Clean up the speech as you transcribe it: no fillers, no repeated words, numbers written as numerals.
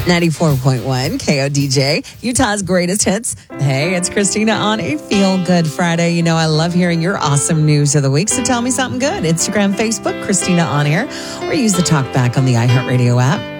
94.1 KODJ, Utah's greatest hits. Hey, it's Christina on a Feel Good Friday. You know, I love hearing your awesome news of the week, so tell me something good. Instagram, Facebook, Christina On Air, or use the talk back on the iHeartRadio app.